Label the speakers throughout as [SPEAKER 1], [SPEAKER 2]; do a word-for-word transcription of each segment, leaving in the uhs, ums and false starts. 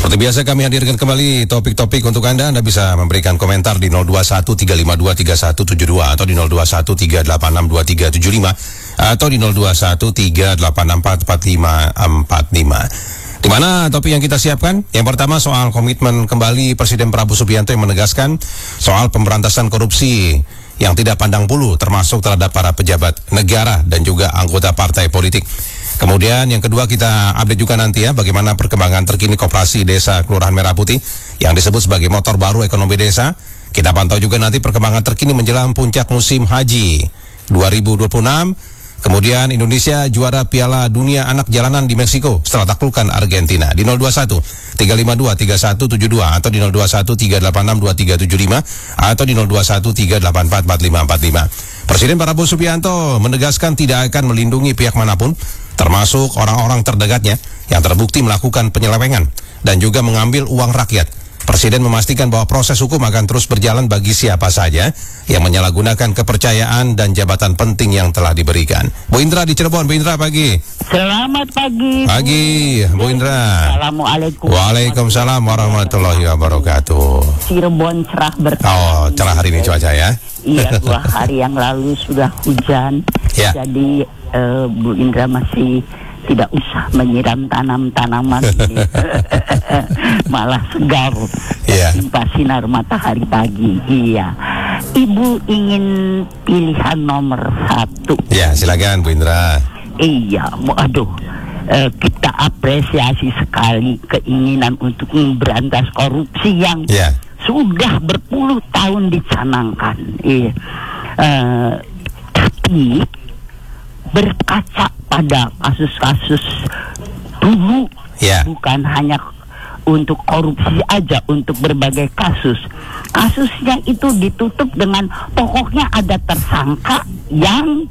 [SPEAKER 1] Seperti biasa kami hadirkan kembali topik-topik untuk Anda. Anda bisa memberikan komentar di nol dua satu tiga lima dua tiga satu tujuh dua atau di nol dua satu tiga delapan enam dua tiga tujuh lima atau di nol dua satu tiga delapan enam empat empat lima empat lima. Di mana topik yang kita siapkan? Yang pertama soal komitmen kembali Presiden Prabowo Subianto yang menegaskan soal pemberantasan korupsi yang tidak pandang bulu termasuk terhadap para pejabat negara dan juga anggota partai politik. Kemudian yang kedua kita update juga nanti ya bagaimana perkembangan terkini Koperasi Desa Kelurahan Merah Putih yang disebut sebagai motor baru ekonomi desa. Kita pantau juga nanti perkembangan terkini menjelang puncak musim haji dua ribu dua puluh enam. Kemudian Indonesia juara Piala Dunia Anak Jalanan di Meksiko setelah taklukkan Argentina di nol dua satu tiga lima dua tiga satu tujuh dua atau di nol dua satu tiga delapan enam dua tiga tujuh lima atau di nol dua satu tiga delapan empat empat lima empat lima. Presiden Prabowo Subianto menegaskan tidak akan melindungi pihak manapun, termasuk orang-orang terdekatnya yang terbukti melakukan penyelewengan dan juga mengambil uang rakyat. Presiden memastikan bahwa proses hukum akan terus berjalan bagi siapa saja yang menyalahgunakan kepercayaan dan jabatan penting yang telah diberikan. Bu Indra di Cirebon. Bu Indra, pagi.
[SPEAKER 2] Selamat pagi.
[SPEAKER 1] Pagi, Bu Indra.
[SPEAKER 2] Assalamualaikum.
[SPEAKER 1] Waalaikumsalam warahmatullahi wabarakatuh.
[SPEAKER 2] Cirebon cerah berkah.
[SPEAKER 1] Oh, cerah hari ini cuaca ya?
[SPEAKER 2] Iya, dua hari yang lalu sudah hujan.
[SPEAKER 1] Ya.
[SPEAKER 2] Jadi uh, Bu Indra masih tidak usah menyiram tanam-tanaman ini. Malah segar.
[SPEAKER 1] Iya.
[SPEAKER 2] Tanpa sinar matahari pagi. Iya. Ibu ingin pilihan nomor satu.
[SPEAKER 1] Ya, silakan Bu Indra.
[SPEAKER 2] Iya, aduh. Uh, kita apresiasi sekali keinginan untuk memberantas korupsi yang
[SPEAKER 1] Ya.
[SPEAKER 2] sudah berpuluh tahun dicanangkan. Iya. Uh, tapi berkaca pada kasus-kasus dulu,
[SPEAKER 1] Ya.
[SPEAKER 2] bukan hanya untuk korupsi aja, untuk berbagai kasus. Kasusnya itu ditutup dengan pokoknya ada tersangka yang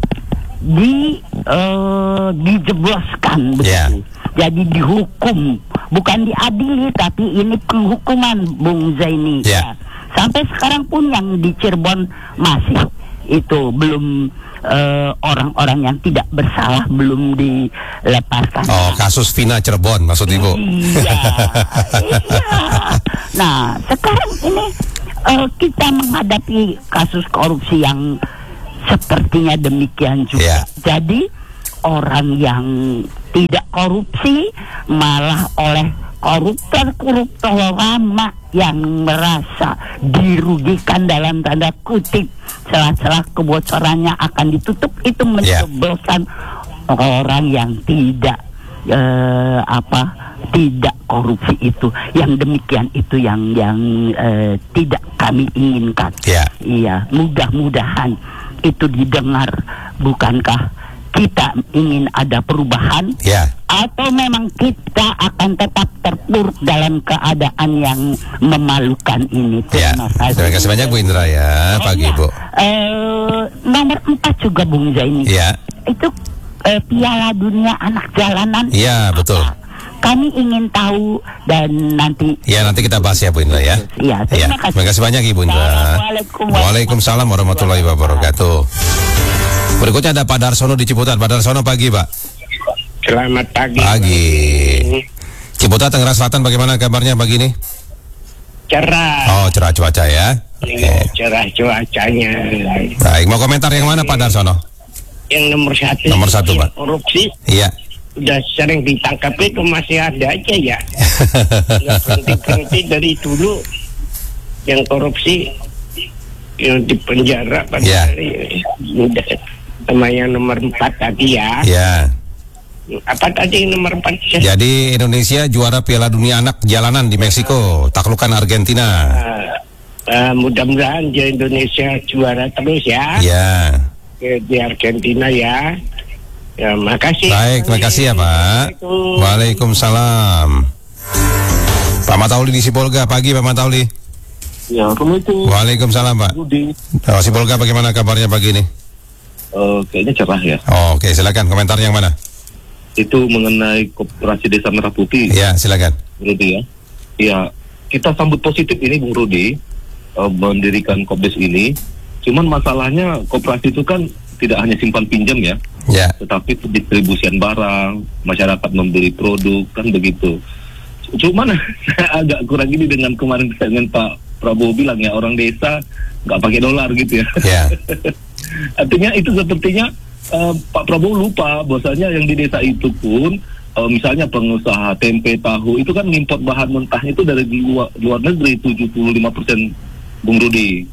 [SPEAKER 2] di uh, dijebloskan begitu.
[SPEAKER 1] Ya.
[SPEAKER 2] Jadi dihukum, bukan diadili, tapi ini penghukuman, Bung Zaini.
[SPEAKER 1] Ya.
[SPEAKER 2] Ya. Sampai sekarang pun yang di Cirebon masih itu belum uh, orang-orang yang tidak bersalah belum dilepaskan.
[SPEAKER 1] Oh, kasus Vina Cirebon maksud Ibu.
[SPEAKER 2] Iya, iya. Nah, sekarang ini uh, kita menghadapi kasus korupsi yang sepertinya demikian juga.
[SPEAKER 1] Yeah.
[SPEAKER 2] Jadi orang yang tidak korupsi malah oleh koruptor-koruptor lama yang merasa dirugikan dalam tanda kutip, celah-celah kebocorannya akan ditutup, itu menjebloskan yeah. orang yang tidak uh, apa tidak korupsi itu, yang demikian itu yang yang uh, tidak kami inginkan.
[SPEAKER 1] Yeah.
[SPEAKER 2] Iya, mudah-mudahan itu didengar. Bukankah kita ingin ada perubahan?
[SPEAKER 1] Ya.
[SPEAKER 2] Atau memang kita akan tetap terpuruk dalam keadaan yang memalukan ini?
[SPEAKER 1] Terima ya. kasih. Terima kasih banyak Bu Indra ya, pagi Bu.
[SPEAKER 2] Eh, nomor empat juga Bung Zaini.
[SPEAKER 1] Ya.
[SPEAKER 2] Itu eh, Piala Dunia Anak Jalanan.
[SPEAKER 1] Iya, betul.
[SPEAKER 2] Kami ingin tahu dan nanti.
[SPEAKER 1] Ya, nanti kita bahas ya Bu Indra ya.
[SPEAKER 2] Iya, terima
[SPEAKER 1] ya.
[SPEAKER 2] kasih.
[SPEAKER 1] Terima kasih banyak Ibu Indra. Waalaikumsalam warahmatullahi wabarakatuh. Berikutnya ada Pak Darsono di Ciputat. Pak Darsono, pagi Pak.
[SPEAKER 3] Selamat pagi.
[SPEAKER 1] Pagi. Ciputat, Tangerang Selatan, bagaimana kabarnya pagi ini?
[SPEAKER 3] Cerah.
[SPEAKER 1] Oh, cerah cuaca ya.
[SPEAKER 3] Iya, cerah cuacanya.
[SPEAKER 1] Baik, mau komentar yang mana Pak Darsono?
[SPEAKER 3] Yang nomor satu.
[SPEAKER 1] Nomor satu Pak.
[SPEAKER 3] Korupsi.
[SPEAKER 1] Iya.
[SPEAKER 3] Udah sering ditangkap itu masih ada aja ya. Nggak berhenti-berhenti dari dulu yang korupsi yang di penjara pada
[SPEAKER 1] ya.
[SPEAKER 3] hari udah sama yang nomor empat tadi ya.
[SPEAKER 1] Ya.
[SPEAKER 3] Apa tadi yang nomor empat?
[SPEAKER 1] Jadi Indonesia juara Piala Dunia Anak Jalanan di Meksiko, taklukan Argentina.
[SPEAKER 3] Uh, uh, mudah-mudahan di Indonesia juara terus ya.
[SPEAKER 1] Ya.
[SPEAKER 3] Di Argentina ya. Ya, makasih.
[SPEAKER 1] Baik, terima kasih ya Pak. Waalaikumsalam. Pak Matauli di Sibolga, pagi Pak Matauli.
[SPEAKER 4] Ya, Assalamualaikum.
[SPEAKER 1] Waalaikumsalam Pak.
[SPEAKER 4] Rudi.
[SPEAKER 1] Oh, Sibolga bagaimana kabarnya pagi ini?
[SPEAKER 4] Uh, kayaknya cerah ya.
[SPEAKER 1] Oh, Oke, okay. Silakan komentar yang mana?
[SPEAKER 4] Itu mengenai Koperasi Desa Merah Putih.
[SPEAKER 1] Ya, silakan.
[SPEAKER 4] Rudi ya. Ya, kita sambut positif ini Bung Rudi uh, mendirikan Kopdes ini. Cuman masalahnya koperasi itu kan tidak hanya simpan pinjam ya,
[SPEAKER 1] ya,
[SPEAKER 4] tetapi distribusian barang, masyarakat membeli produk, kan begitu. Cuman saya agak kurang ini dengan kemarin dengan Pak Prabowo bilang ya, orang desa nggak pakai dolar gitu ya.
[SPEAKER 1] Yeah.
[SPEAKER 4] Artinya itu sepertinya uh, Pak Prabowo lupa bahwasanya yang di desa itu pun uh, misalnya pengusaha tempe, tahu itu kan import bahan mentahnya itu dari luar, luar negeri tujuh puluh lima persen, Bung Rudi,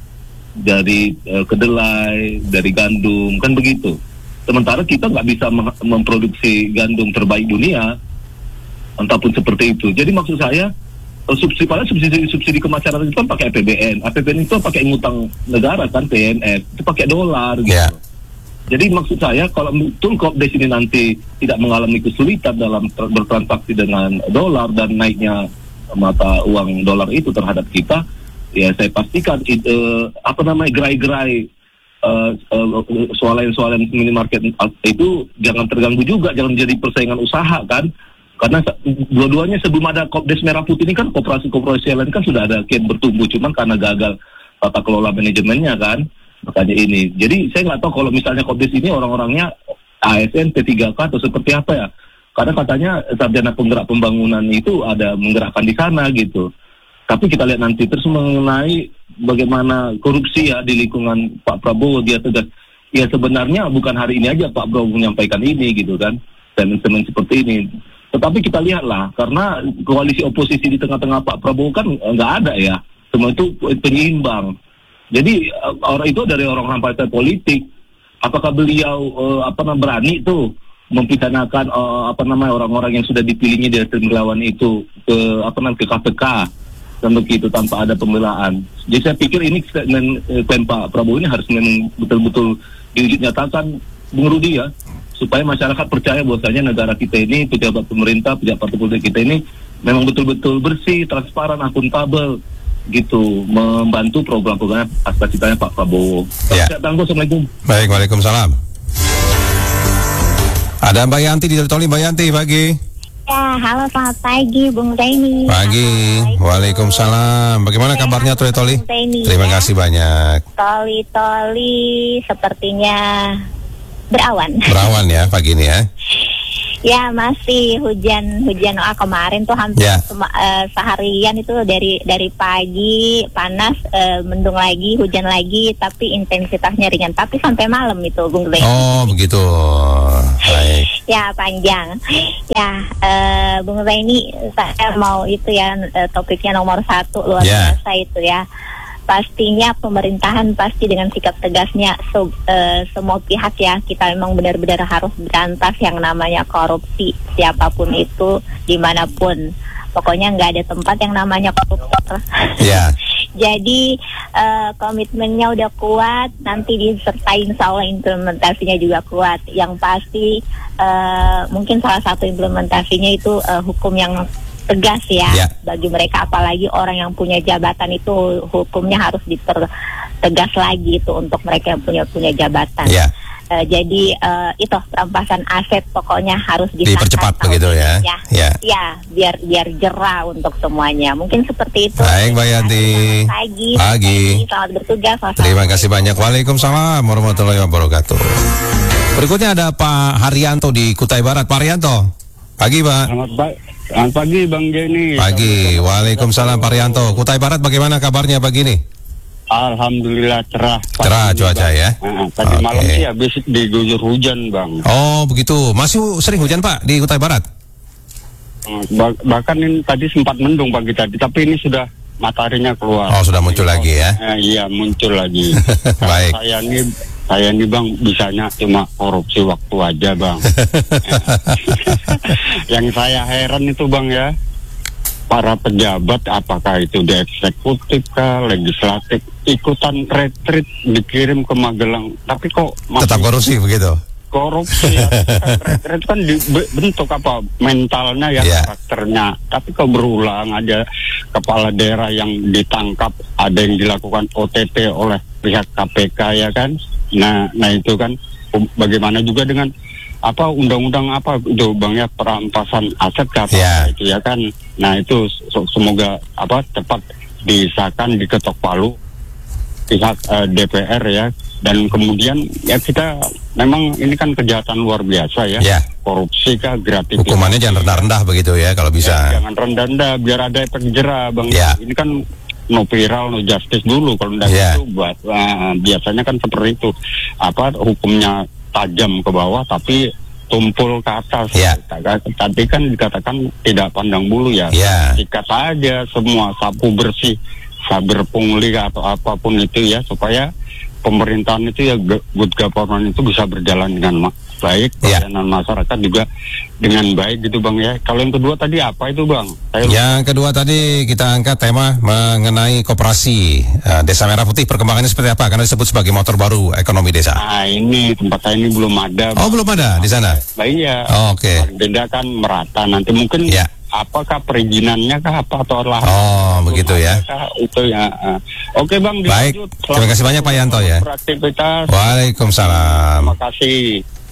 [SPEAKER 4] dari uh, kedelai, dari gandum, kan begitu. Sementara kita nggak bisa mem- memproduksi gandum terbaik dunia, entahpun seperti itu. Jadi maksud saya subsidi pada subsidi subsidi ke masyarakat itu kan pakai A P B N, A P B N itu pakai ngutang negara kan, P N F itu pakai dolar gitu.
[SPEAKER 1] Yeah.
[SPEAKER 4] Jadi maksud saya kalau betul Kopdes ini nanti tidak mengalami kesulitan dalam ter- bertransaksi dengan dolar dan naiknya mata uang dolar itu terhadap kita, ya saya pastikan itu apa namanya gerai-gerai uh, uh, swalayan-swalayan minimarket itu jangan terganggu juga, jangan jadi persaingan usaha kan. Karena dua-duanya sebelum ada Kopdes Merah Putih ini kan koperasi-koperasi lain kan sudah ada kian bertumbuh, cuman karena gagal tata kelola manajemennya kan, makanya ini. Jadi saya nggak tahu kalau misalnya Kopdes ini orang-orangnya A S N, P tiga K atau seperti apa ya. Karena katanya sarjana penggerak pembangunan itu ada menggerakkan di sana gitu. Tapi kita lihat nanti terus mengenai bagaimana korupsi ya di lingkungan Pak Prabowo, dia tegas. Ya sebenarnya bukan hari ini aja Pak Prabowo menyampaikan ini gitu kan, statement-statement seperti ini. Tetapi kita lihatlah, karena koalisi oposisi di tengah-tengah Pak Prabowo kan nggak ada ya, semua itu penyeimbang. Jadi orang itu dari orang-orang partai politik, apakah beliau uh, apa namanya berani tuh mempidanakan uh, apa namanya orang-orang yang sudah dipilihnya dari relawan itu ke apa namanya ke K P K dan begitu tanpa ada pembelaan. Jadi saya pikir ini statement eh, klaim Pak Prabowo ini harus memang betul-betul diwujud nyatakan, Bung Rudi ya, supaya masyarakat percaya bahwasanya negara kita ini, pejabat pemerintah, pejabat partai politik kita ini memang betul-betul bersih, transparan, akuntabel gitu, membantu program-program aspirasinya Pak Prabowo.
[SPEAKER 1] Ya.
[SPEAKER 4] Tangguh, Assalamualaikum.
[SPEAKER 1] Baik, Waalaikumsalam. Ada Mbak Yanti di Toli. Mbak Yanti, pagi.
[SPEAKER 5] Ya, halo, selamat pagi Bung Teni.
[SPEAKER 1] Pagi. Waalaikumsalam. Bagaimana kabarnya Toli Toli? Terima
[SPEAKER 5] ya.
[SPEAKER 1] kasih banyak.
[SPEAKER 5] Toli Toli sepertinya berawan.
[SPEAKER 1] Berawan ya pagi ini ya.
[SPEAKER 5] Ya, masih hujan hujan oh, kemarin tuh hampir
[SPEAKER 1] Ya.
[SPEAKER 5] sema- uh, seharian itu dari dari pagi panas, uh, mendung lagi, hujan lagi, tapi intensitasnya ringan. Tapi sampai malam itu Bung Teni.
[SPEAKER 1] Oh begitu. Baik.
[SPEAKER 5] Ya, panjang. Ya, uh, Bung Teni, saya mau itu ya, uh, topiknya nomor satu luar
[SPEAKER 1] Ya.
[SPEAKER 5] biasa itu ya. Pastinya pemerintahan pasti dengan sikap tegasnya so, uh, semua pihak ya, kita memang benar-benar harus berantas yang namanya korupsi, siapapun itu, dimanapun. Pokoknya nggak ada tempat yang namanya koruptor.
[SPEAKER 1] Ya.
[SPEAKER 5] Jadi uh, komitmennya udah kuat, nanti disertai insya Allah implementasinya juga kuat. Yang pasti uh, mungkin salah satu implementasinya itu uh, hukum yang tegas ya,
[SPEAKER 1] ya
[SPEAKER 5] bagi mereka, apalagi orang yang punya jabatan itu hukumnya harus dipertegas lagi itu untuk mereka yang punya punya jabatan.
[SPEAKER 1] Ya.
[SPEAKER 5] Uh, jadi uh, itu perampasan aset pokoknya harus
[SPEAKER 1] dipercepat begitu ya.
[SPEAKER 5] Ya.
[SPEAKER 1] Ya.
[SPEAKER 5] Ya, biar biar jerah untuk semuanya. Mungkin seperti itu.
[SPEAKER 1] Baik, Mbak Yanti.
[SPEAKER 5] Selamat pagi.
[SPEAKER 1] Pagi.
[SPEAKER 5] Selamat bertugas.
[SPEAKER 1] Terima kasih banyak. Waalaikumsalam warahmatullahi wabarakatuh. Berikutnya ada Pak Haryanto di Kutai Barat. Pak Haryanto. Pagi, Pak.
[SPEAKER 6] Selamat pagi, selamat pagi Bang Geni.
[SPEAKER 1] Pagi. Waalaikumsalam Pak Haryanto. Kutai Barat bagaimana kabarnya pagi ini?
[SPEAKER 6] Alhamdulillah cerah.
[SPEAKER 1] Cerah cuaca
[SPEAKER 6] bang.
[SPEAKER 1] ya.
[SPEAKER 6] Nah, tadi
[SPEAKER 1] Oke.
[SPEAKER 6] malam sih habis diguyur hujan Bang.
[SPEAKER 1] Oh begitu. Masih sering hujan Pak di Kutai Barat?
[SPEAKER 6] Bah- bahkan ini tadi sempat mendung pagi tadi, tapi ini sudah mataharinya keluar.
[SPEAKER 1] Oh sudah muncul lagi ya.
[SPEAKER 6] Eh, iya muncul lagi.
[SPEAKER 1] Baik.
[SPEAKER 6] Saya ini saya ini Bang bisanya cuma korupsi waktu aja Bang. Yang saya heran itu Bang ya, para pejabat apakah itu di eksekutif kah, legislatif, ikutan retreat dikirim ke Magelang, tapi kok masih
[SPEAKER 1] Tetap korupsi begitu.
[SPEAKER 6] korupsi ya. Retreat kan dibentuk apa mentalnya ya,
[SPEAKER 1] Yeah.
[SPEAKER 6] karakternya, tapi kok berulang ada kepala daerah yang ditangkap, ada yang dilakukan O T T oleh pihak K P K ya kan. Nah, nah itu kan um, bagaimana juga dengan apa undang-undang apa itu Bang ya, perampasan aset kata
[SPEAKER 1] Yeah.
[SPEAKER 6] itu ya kan. Nah itu so, semoga apa cepat disahkan, diketok palu pihak uh, D P R ya, Dan kemudian ya kita memang ini kan kejahatan luar biasa ya,
[SPEAKER 1] Ya.
[SPEAKER 6] korupsi kah, gratifikasi.
[SPEAKER 1] Hukumannya jangan rendah-rendah begitu ya kalau bisa.
[SPEAKER 6] Ya, jangan rendah-rendah, biar ada efek jerah, Bang.
[SPEAKER 1] Ya.
[SPEAKER 6] Ini kan no viral, no justice dulu kalau tidak
[SPEAKER 1] Ya.
[SPEAKER 6] itu buat uh, biasanya kan seperti itu, apa hukumnya tajam ke bawah tapi tumpul ke atas.
[SPEAKER 1] Ya.
[SPEAKER 6] Tadi kan dikatakan tidak pandang bulu ya.
[SPEAKER 1] Ya.
[SPEAKER 6] Sikat saja semua, sapu bersih, saber pungli atau apapun itu ya, supaya pemerintahan itu ya good government itu bisa berjalan dengan ma- baik,
[SPEAKER 1] Ya.
[SPEAKER 6] pelayanan masyarakat juga dengan baik gitu Bang ya. Kalau yang kedua tadi apa itu Bang? Saya
[SPEAKER 1] Yang kedua tadi kita angkat tema mengenai koperasi uh, Desa Merah Putih, perkembangannya seperti apa? Karena disebut sebagai motor baru ekonomi desa.
[SPEAKER 6] Nah ini tempat saya ini belum ada.
[SPEAKER 1] Oh, belum ada di sana?
[SPEAKER 6] Nah, iya.
[SPEAKER 1] Oh, oke.
[SPEAKER 6] Beda kan merata. Nanti mungkin
[SPEAKER 1] Ya.
[SPEAKER 6] apakah perizinannya kah apa atau lahan?
[SPEAKER 1] Oh, begitu ya.
[SPEAKER 6] Kah? Itu ya. uh. Oke Bang.
[SPEAKER 1] Baik.
[SPEAKER 6] dilanjut.
[SPEAKER 1] Terima kasih banyak Pak Yanto ya.
[SPEAKER 6] Beraktivitas.
[SPEAKER 1] Waalaikumsalam.
[SPEAKER 6] Terima kasih.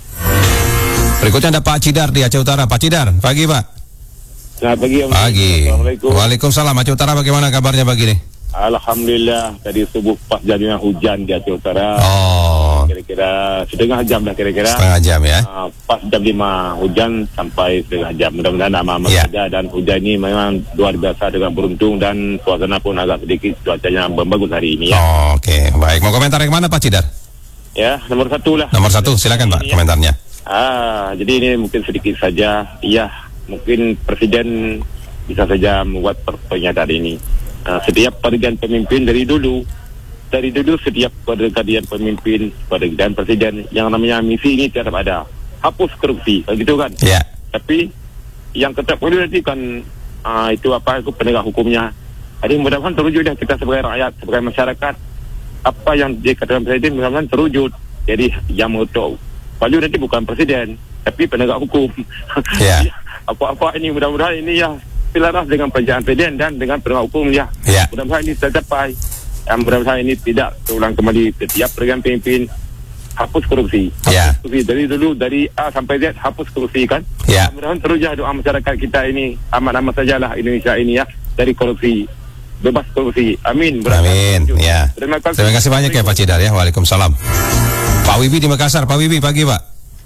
[SPEAKER 1] Berikutnya ada Pak Cidar di Aceh Utara. Pak Cidar, pagi Pak.
[SPEAKER 7] Selamat pagi Om.
[SPEAKER 1] Pagi.
[SPEAKER 7] Assalamualaikum.
[SPEAKER 1] Waalaikumsalam. Aceh Utara bagaimana kabarnya pagi ini?
[SPEAKER 7] Alhamdulillah, tadi subuh pas jadinya hujan di Aceh Utara.
[SPEAKER 1] Oh,
[SPEAKER 7] Kira-kira setengah jam lah kira-kira.
[SPEAKER 1] setengah jam ya.
[SPEAKER 7] Uh, pas jam lima hujan sampai setengah jam. Mudah-mudahan aman-aman
[SPEAKER 1] Ya.
[SPEAKER 7] saja, dan hujan ini memang luar biasa dengan beruntung, dan suasana pun agak sedikit cuacanya bagus hari ini ya.
[SPEAKER 1] Oh, oke, baik. Mau komentar yang mana Pak Cidar?
[SPEAKER 7] Ya, nomor satu lah.
[SPEAKER 1] Nomor satu, silakan Pak
[SPEAKER 7] Ini ya.
[SPEAKER 1] komentarnya.
[SPEAKER 7] Ah, jadi ini mungkin sedikit saja. Iya, mungkin Presiden bisa saja membuat per- pernyataan ini. Ah, setiap pergantian pemimpin dari dulu, dari dulu setiap pergantian pemimpin, pergantian Presiden, yang namanya misi ini tetap ada. Hapus korupsi, begitu kan?
[SPEAKER 1] Ya,
[SPEAKER 7] Tapi yang tetap perlu nanti kan ah, itu apa itu penegak hukumnya. Jadi mudah-mudahan terwujud ya, kita sebagai rakyat, sebagai masyarakat, apa yang dikatakan Presiden mudah-mudahan terwujud. Jadi yang untuk maju nanti bukan Presiden, tapi penegak hukum.
[SPEAKER 1] Ya.
[SPEAKER 7] Apa-apa ini mudah-mudahan ini ya selaras dengan perjalanan Presiden dan dengan penegak hukum ya.
[SPEAKER 1] Ya.
[SPEAKER 7] Mudah-mudahan ini tercapai. Dan mudah-mudahan ini tidak terulang kembali. Setiap pergantian pemimpin hapus korupsi. Hapus
[SPEAKER 1] Ya.
[SPEAKER 7] korupsi dari dulu, dari A sampai Z, hapus korupsi kan.
[SPEAKER 1] Ya.
[SPEAKER 7] Mudah-mudahan terus ya doa masyarakat kita ini aman-aman sajalah Indonesia ini ya, dari korupsi, bebas korupsi. Amin.
[SPEAKER 1] Amin. Ya.
[SPEAKER 7] Terima kasih.
[SPEAKER 1] Terima kasih banyak ya Pak Cidar ya. Waalaikumsalam. Pak Wibi di Makassar. Pak Wibi, pagi Pak.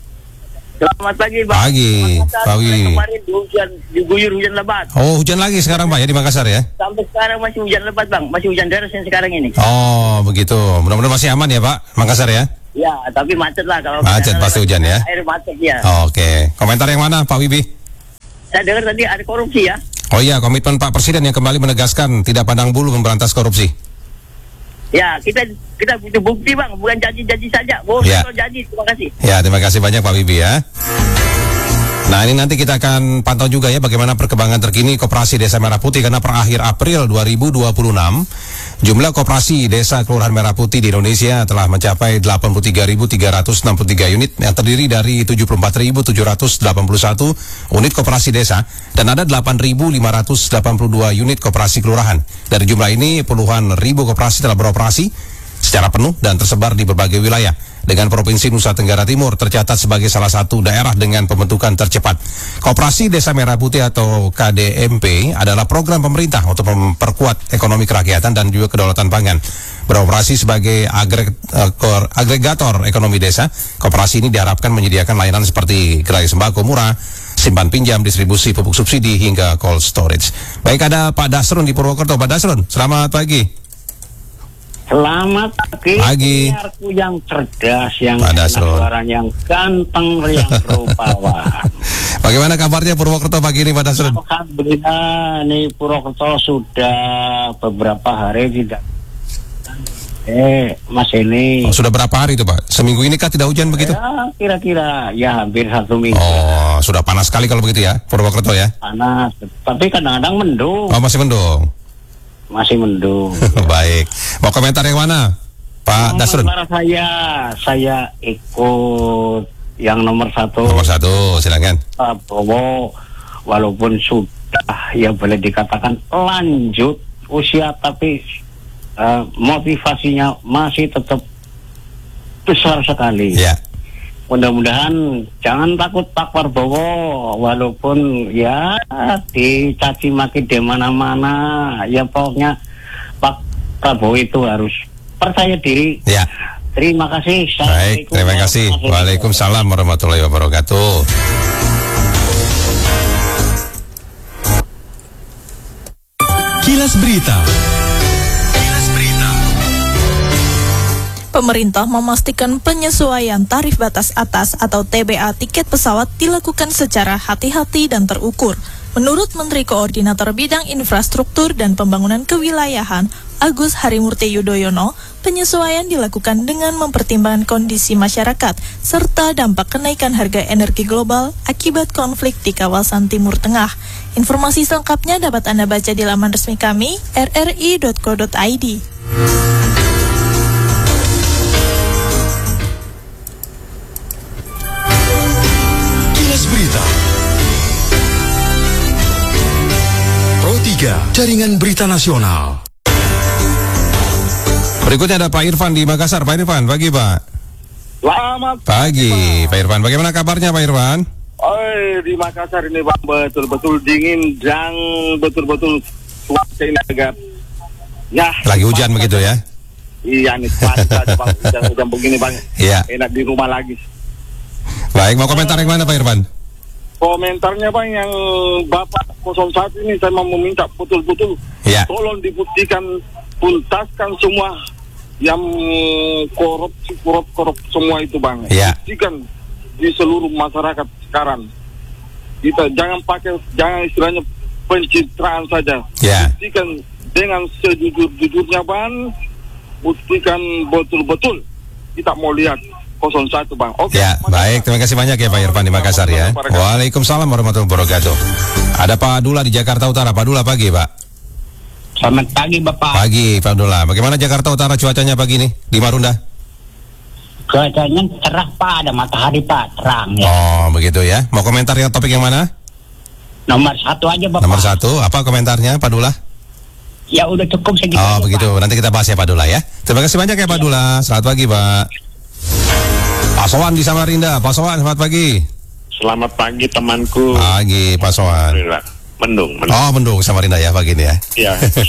[SPEAKER 8] Selamat pagi Bang.
[SPEAKER 1] Pagi, Pak Wibi.
[SPEAKER 8] Kemarin hujan, diguyur hujan lebat.
[SPEAKER 1] Oh, hujan lagi sekarang Pak ya di Makassar ya?
[SPEAKER 8] Sampai sekarang masih hujan lebat Bang, masih hujan deras yang sekarang ini.
[SPEAKER 1] Oh, begitu. Mudah-mudahan masih aman ya Pak, Makassar ya?
[SPEAKER 8] Ya, tapi macet lah kalau
[SPEAKER 1] Macet pasti hujan ya?
[SPEAKER 8] Air macet ya.
[SPEAKER 1] Oh, oke. Komentar yang mana Pak Wibi?
[SPEAKER 8] Saya dengar tadi ada korupsi ya.
[SPEAKER 1] Oh iya, komitmen Pak Presiden yang kembali menegaskan tidak pandang bulu memberantas korupsi.
[SPEAKER 8] Ya, kita kita butuh bukti Bang, bukan janji-janji saja. Boleh
[SPEAKER 1] Ya.
[SPEAKER 8] kalau janji, terima kasih.
[SPEAKER 1] Ya, terima kasih banyak Pak Wibi ya. Nah, ini nanti kita akan pantau juga ya bagaimana perkembangan terkini Koperasi Desa Merah Putih, karena per akhir April dua ribu dua puluh enam jumlah koperasi desa Kelurahan Merah Putih di Indonesia telah mencapai delapan puluh tiga ribu tiga ratus enam puluh tiga unit yang terdiri dari tujuh puluh empat ribu tujuh ratus delapan puluh satu unit koperasi desa dan ada delapan ribu lima ratus delapan puluh dua unit koperasi kelurahan. Dari jumlah ini puluhan ribu koperasi telah beroperasi secara penuh dan tersebar di berbagai wilayah. Dengan Provinsi Nusa Tenggara Timur tercatat sebagai salah satu daerah dengan pembentukan tercepat. Koperasi Desa Merah Putih atau K D M P adalah program pemerintah untuk memperkuat ekonomi kerakyatan dan juga kedaulatan pangan. Beroperasi sebagai agreg, uh, agregator ekonomi desa, koperasi ini diharapkan menyediakan layanan seperti gerai sembako murah, simpan pinjam, distribusi pupuk subsidi hingga cold storage. Baik, ada Pak Dasrun di Purwokerto. Pak Dasrun, selamat pagi.
[SPEAKER 9] Selamat pagi,
[SPEAKER 1] Pagi.
[SPEAKER 9] penyiarku yang cerdas, yang
[SPEAKER 1] Pak
[SPEAKER 9] enak
[SPEAKER 1] Dasrul.
[SPEAKER 9] suaranya, yang ganteng, yang rupawan.
[SPEAKER 1] Bagaimana kabarnya Purwokerto pagi ini Pak Dasrun?
[SPEAKER 9] Alhamdulillah, nih Purwokerto sudah beberapa hari tidak. Eh, Mas ini.
[SPEAKER 1] Oh, sudah berapa hari itu Pak? Seminggu ini kah tidak hujan begitu?
[SPEAKER 9] Ya, kira-kira ya hampir satu minggu.
[SPEAKER 1] Oh, sudah panas sekali kalau begitu ya, Purwokerto ya?
[SPEAKER 9] Panas, tapi kadang-kadang mendung,
[SPEAKER 1] Oh, masih mendung.
[SPEAKER 9] masih mendung.
[SPEAKER 1] Baik. Mau komentar yang mana, Pak Dasrun?
[SPEAKER 9] Komentar saya, saya ikut yang nomor satu.
[SPEAKER 1] Nomor satu, silakan.
[SPEAKER 9] Prabowo, walaupun sudah ya boleh dikatakan lanjut usia, tapi uh, motivasinya masih tetap besar sekali.
[SPEAKER 1] Ya.
[SPEAKER 9] Mudah-mudahan jangan takut Pak Prabowo, walaupun ya dicaci maki di mana-mana, ya pokoknya Pak Prabowo itu harus percaya diri.
[SPEAKER 1] Ya.
[SPEAKER 9] Terima kasih.
[SPEAKER 1] Baik, terima kasih. Waalaikumsalam warahmatullahi wabarakatuh.
[SPEAKER 10] Kilas Berita. Kilas Berita.
[SPEAKER 11] Pemerintah memastikan penyesuaian tarif batas atas atau T B A tiket pesawat dilakukan secara hati-hati dan terukur. Menurut Menteri Koordinator Bidang Infrastruktur dan Pembangunan Kewilayahan, Agus Harimurti Yudhoyono, penyesuaian dilakukan dengan mempertimbangkan kondisi masyarakat serta dampak kenaikan harga energi global akibat konflik di kawasan Timur Tengah. Informasi selengkapnya dapat Anda baca di laman resmi kami r r i dot co dot i d.
[SPEAKER 10] Kilas Berita. Pro tiga, Jaringan Berita Nasional.
[SPEAKER 1] Berikutnya ada Pak Irfan di Makassar. Pak Irfan, pagi Pak.
[SPEAKER 12] Selamat
[SPEAKER 1] pagi Pak Irfan. Bagaimana kabarnya Pak Irfan?
[SPEAKER 12] Oh, di Makassar ini Bang betul-betul dingin dan betul-betul cuaca ini agak ya.
[SPEAKER 1] Lagi hujan begitu ya?
[SPEAKER 12] Iya nih, panas Bang, hujan-hujan begini Bang.
[SPEAKER 1] Iya.
[SPEAKER 12] Enak di rumah lagi.
[SPEAKER 1] Baik, mau komentar yang mana Pak Irfan?
[SPEAKER 12] Komentarnya Bang yang Bapak nol satu ini saya mau meminta betul-betul
[SPEAKER 1] ya.
[SPEAKER 12] Tolong dibuktikan, tuntaskan semua yang korupsi korup korup semua itu Bang.
[SPEAKER 1] Ya.
[SPEAKER 12] Buktikan di seluruh masyarakat sekarang. Kita jangan pakai, jangan istilahnya pencitraan saja.
[SPEAKER 1] Ya.
[SPEAKER 12] Buktikan dengan sejujur-jujurnya Bang. Buktikan betul-betul. Kita mau lihat nol satu Bang. Oke.
[SPEAKER 1] Ya, baik. Terima kasih banyak ya Pak Irfan di Makassar ya. Waalaikumsalam warahmatullahi wabarakatuh. Ada Pak Dula di Jakarta Utara. Pak Dula pagi Pak.
[SPEAKER 9] Selamat pagi Bapak.
[SPEAKER 1] Pagi Pak Dula. Bagaimana Jakarta Utara cuacanya pagi ini di Marunda?
[SPEAKER 9] Cuacanya cerah Pak, ada matahari Pak, terang ya.
[SPEAKER 1] Oh begitu ya. Mau komentar yang topik yang mana?
[SPEAKER 9] Nomor satu aja Bapak.
[SPEAKER 1] Nomor satu. Apa komentarnya Pak Dula?
[SPEAKER 9] Ya udah cukup segitu.
[SPEAKER 1] Oh
[SPEAKER 9] aja,
[SPEAKER 1] begitu.
[SPEAKER 9] Pak.
[SPEAKER 1] Nanti kita bahas ya Pak Dula ya. Terima kasih banyak ya Pak ya. Dula. Selamat pagi Pak. Pak Sowan di Samarinda. Pak Sowan, selamat pagi.
[SPEAKER 7] Selamat pagi temanku.
[SPEAKER 1] Pagi Pak Sowan.
[SPEAKER 7] Mendung, mendung.
[SPEAKER 1] Oh mendung Samarinda ya pagi ini ya.
[SPEAKER 7] Iya.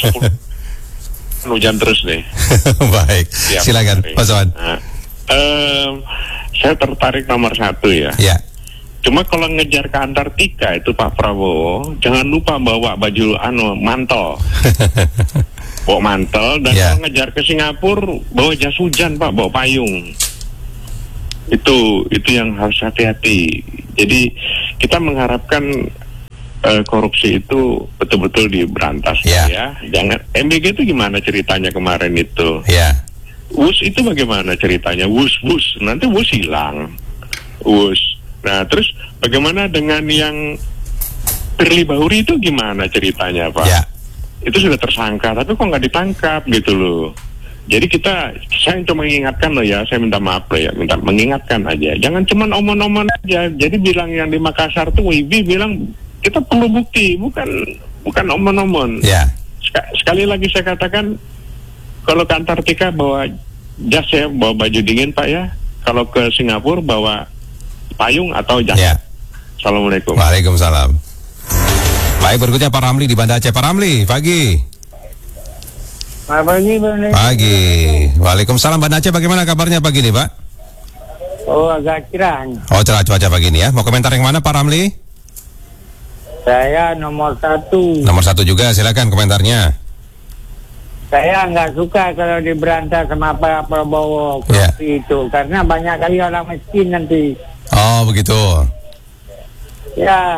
[SPEAKER 7] Hujan terus nih.
[SPEAKER 1] Baik. Ya, silakan Pak Sowan.
[SPEAKER 7] Nah, um, saya tertarik nomor satu ya.
[SPEAKER 1] Ya.
[SPEAKER 7] Cuma kalau ngejar ke Antartika itu Pak Prabowo, jangan lupa bawa baju anu mantel. Bawa mantel dan ya. Kalau ngejar ke Singapura bawa jas hujan Pak, bawa payung. Itu itu yang harus hati-hati. Jadi kita mengharapkan uh, korupsi itu betul-betul diberantas
[SPEAKER 1] ya.
[SPEAKER 7] ya. Jangan M B G itu gimana ceritanya kemarin itu?
[SPEAKER 1] Ya.
[SPEAKER 7] W U S itu bagaimana ceritanya? W U S W U S nanti W U S hilang. W U S. Nah, terus bagaimana dengan yang Firly Bahuri itu gimana ceritanya, Pak?
[SPEAKER 1] Ya.
[SPEAKER 7] Itu sudah tersangka, tapi kok nggak ditangkap gitu loh. Jadi kita, saya cuma mengingatkan loh ya, saya minta maaf loh ya, minta mengingatkan aja. Jangan cuma omong-omong aja. Jadi bilang yang di Makassar tuh W I B bilang kita perlu bukti, bukan bukan omong-omong.
[SPEAKER 1] Ya.
[SPEAKER 7] Sek- sekali lagi saya katakan, kalau ke Antartika bawa jas ya, bawa baju dingin Pak ya. Kalau ke Singapura bawa payung atau jas.
[SPEAKER 1] Ya.
[SPEAKER 7] Assalamualaikum.
[SPEAKER 1] Waalaikumsalam. Baik, berikutnya Pak Ramli di Banda Aceh. Pak Ramli, pagi.
[SPEAKER 13] Pagi, Bang.
[SPEAKER 1] Pagi. Waalaikumsalam. Banda Aceh bagaimana kabarnya pagi ini, Pak?
[SPEAKER 13] Oh, agak cerah.
[SPEAKER 1] Oh, cerah cuaca pagi ini ya. Mau komentar yang mana, Pak Ramli?
[SPEAKER 13] Saya nomor satu.
[SPEAKER 1] Nomor satu juga, silakan komentarnya.
[SPEAKER 13] Saya nggak suka kalau diberantas sama Pak Prabowo
[SPEAKER 1] ya.
[SPEAKER 13] korupsi itu, karena banyak kali orang miskin nanti.
[SPEAKER 1] Oh, begitu.
[SPEAKER 13] Ya.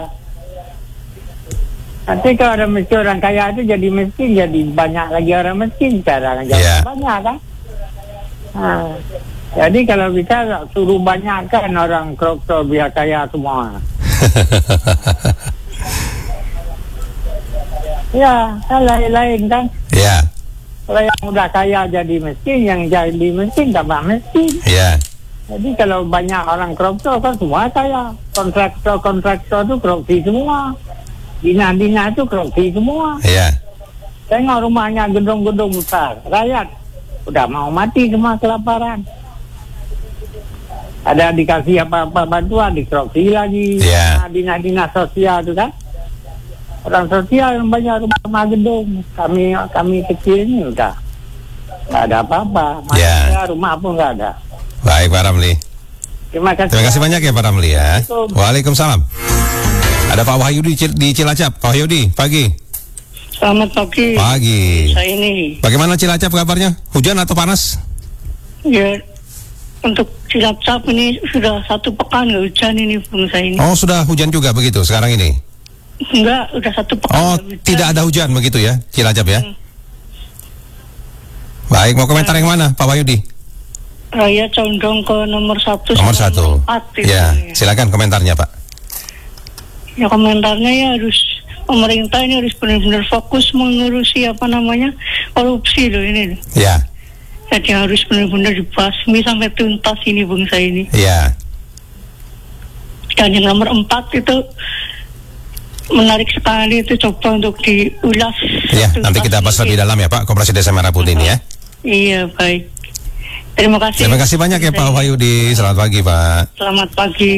[SPEAKER 13] Nanti kalau ada miskin orang kaya itu jadi miskin, jadi banyak lagi orang miskin sekarang, jadi
[SPEAKER 1] yeah.
[SPEAKER 13] banyak kan. Nah, jadi kalau bisa suruh banyakkan orang koruptor biar kaya semua. Ya, kan lain-lain kan.
[SPEAKER 1] Ya. Yeah.
[SPEAKER 13] Kalau yang udah kaya jadi miskin, yang jadi miskin tambah miskin.
[SPEAKER 1] Ya. Yeah.
[SPEAKER 13] Jadi kalau banyak orang koruptor kan semua kaya. Kontraktor-kontraktor itu korupsi semua. Dina-dina itu korupsi semua.
[SPEAKER 1] Iya.
[SPEAKER 13] Tengok rumahnya gedung-gedung besar. Rakyat udah mau mati semua kelaparan. Ada dikasih apa-apa bantuan, dikorupsi lagi.
[SPEAKER 1] Iya.
[SPEAKER 13] Nah, dina-dina sosial itu kan. Orang sosial yang banyak rumah-rumah gedung. Kami kami kecil ini udah nggak ada apa-apa.
[SPEAKER 1] Ya.
[SPEAKER 13] Masuknya rumah pun nggak ada.
[SPEAKER 1] Baik Pak Ramli.
[SPEAKER 13] Terima kasih.
[SPEAKER 1] Terima kasih banyak ya Pak Ramli ya. Waalaikumsalam. Ada Pak Wahyudi di, Cil- di Cilacap. Pak Wahyudi, pagi.
[SPEAKER 14] Selamat pagi.
[SPEAKER 1] Pagi.
[SPEAKER 14] Saya ini.
[SPEAKER 1] Bagaimana Cilacap kabarnya? Hujan atau panas?
[SPEAKER 14] Ya, untuk Cilacap ini sudah satu pekan nggak hujan ini Bung saya ini.
[SPEAKER 1] Oh, sudah hujan juga begitu sekarang ini?
[SPEAKER 14] Enggak, udah satu pekan.
[SPEAKER 1] Oh, tidak ada hujan begitu ya, Cilacap ya? Hmm. Baik, mau komentar yang mana Pak Wahyudi?
[SPEAKER 14] Raya condong ke nomor satu.
[SPEAKER 1] Nomor satu.
[SPEAKER 14] Empat,
[SPEAKER 1] ya, ya, silakan komentarnya Pak.
[SPEAKER 14] Ya komentarnya ya harus pemerintah ini harus benar-benar fokus mengurusi apa namanya korupsi loh ini.
[SPEAKER 1] Ya.
[SPEAKER 14] Jadi harus benar-benar dibasmi sampai tuntas ini bangsa ini.
[SPEAKER 1] Ya.
[SPEAKER 14] Dan yang nomor empat itu menarik sekali itu coba untuk diulas.
[SPEAKER 1] Ya, nanti kita bahas lebih dalam ya Pak, Koperasi Desa Merah Putih uh-huh. ini ya.
[SPEAKER 14] Iya baik. Terima kasih.
[SPEAKER 1] Terima kasih banyak ya Pak Wahyudi. Selamat pagi Pak.
[SPEAKER 14] Selamat pagi.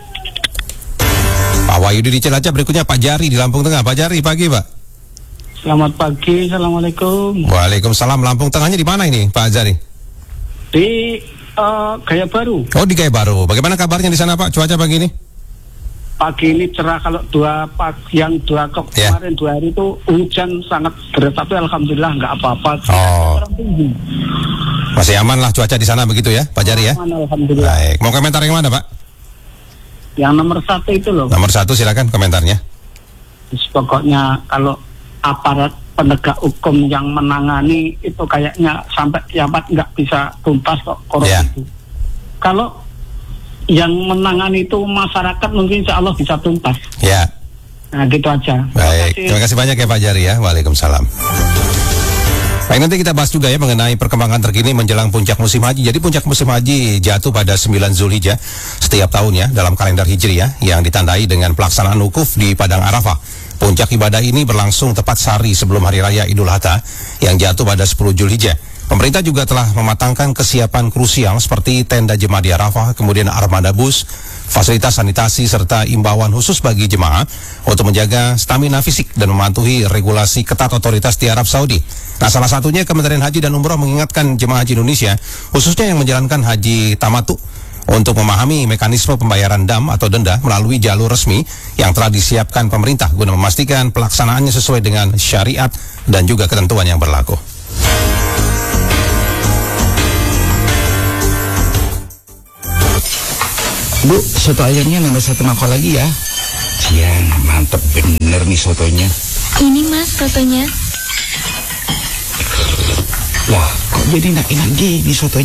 [SPEAKER 1] Pak Wahyudi di Cilacap. Berikutnya Pak Jari di Lampung Tengah. Pak Jari, pagi Pak.
[SPEAKER 15] Selamat pagi, Assalamualaikum.
[SPEAKER 1] Waalaikumsalam. Lampung Tengahnya di mana ini Pak Jari?
[SPEAKER 15] Di uh, Gaya Baru.
[SPEAKER 1] Oh, di Gaya Baru. Bagaimana kabarnya di sana Pak? Cuaca pagi ini?
[SPEAKER 15] Pagi ini cerah, kalau dua pagi yang dua ke
[SPEAKER 1] yeah.
[SPEAKER 15] kemarin dua hari itu hujan sangat deras, tapi alhamdulillah nggak apa-apa.
[SPEAKER 1] Oh. Masih aman lah cuaca di sana begitu ya Pak Jari ya?
[SPEAKER 15] Aman, alhamdulillah.
[SPEAKER 1] Baik. Mau komentar yang mana Pak?
[SPEAKER 15] Yang nomor satu itu loh.
[SPEAKER 1] Nomor satu silakan komentarnya.
[SPEAKER 15] Pokoknya kalau aparat penegak hukum yang menangani itu kayaknya sampai kiamat nggak bisa tuntas kok korupsi yeah. itu. Kalau yang menangani itu masyarakat mungkin insya Allah bisa tuntas.
[SPEAKER 1] Ya.
[SPEAKER 15] Nah gitu aja.
[SPEAKER 1] Baik. Terima kasih banyak ya Pak Jari ya. Waalaikumsalam. Baik, nanti kita bahas juga ya mengenai perkembangan terkini menjelang puncak musim haji. Jadi puncak musim haji jatuh pada sembilan Zulhijjah setiap tahunnya dalam kalender Hijriah yang ditandai dengan pelaksanaan wukuf di Padang Arafah. Puncak ibadah ini berlangsung tepat sehari sebelum Hari Raya Idul Adha yang jatuh pada sepuluh Zulhijjah. Pemerintah juga telah mematangkan kesiapan krusial seperti tenda jemaah di Arafah, kemudian armada bus, fasilitas sanitasi, serta imbauan khusus bagi jemaah untuk menjaga stamina fisik dan mematuhi regulasi ketat otoritas di Arab Saudi. Nah, salah satunya Kementerian Haji dan Umroh mengingatkan jemaah haji Indonesia, khususnya yang menjalankan haji tamatu, untuk memahami mekanisme pembayaran dam atau denda melalui jalur resmi yang telah disiapkan pemerintah guna memastikan pelaksanaannya sesuai dengan syariat dan juga ketentuan yang berlaku.
[SPEAKER 16] Bu, soto ayamnya nambah satu mangkok lagi ya. Sian, mantep bener nih sotonya.
[SPEAKER 17] Ini mas sotonya.
[SPEAKER 16] Lah, kok jadi enak-enak gini sotonya?